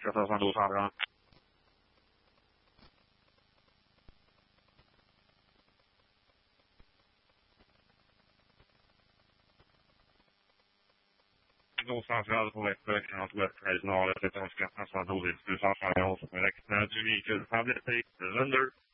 这算算多少人？North-South West Northwest Regional, det är ganska passande olycksfall. Jag har också med extra unik tablet under